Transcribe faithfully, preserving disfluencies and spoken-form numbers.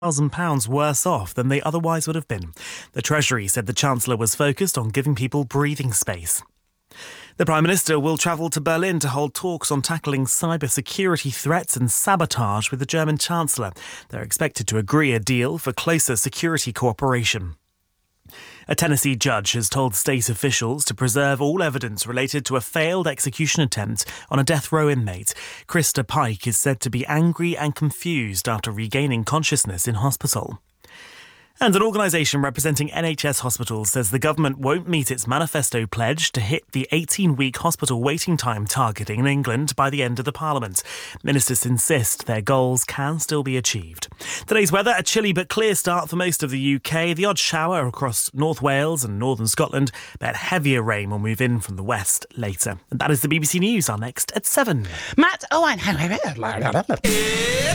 one thousand pounds worse off than they otherwise would have been. The Treasury said the Chancellor was focused on giving people breathing space. The Prime Minister will travel to Berlin to hold talks on tackling cybersecurity threats and sabotage with the German Chancellor. They're expected to agree a deal for closer security cooperation. A Tennessee judge has told state officials to preserve all evidence related to a failed execution attempt on a death row inmate. Krista Pike is said to be angry and confused after regaining consciousness in hospital. And an organisation representing N H S hospitals says the government won't meet its manifesto pledge to hit the eighteen-week hospital waiting time target in England by the end of the Parliament. Ministers insist their goals can still be achieved. Today's weather, a chilly but clear start for most of the U K. The odd shower across North Wales and northern Scotland, but heavier rain will move in from the west later. And that is the B B C News. Our next at seven. Matt Owen.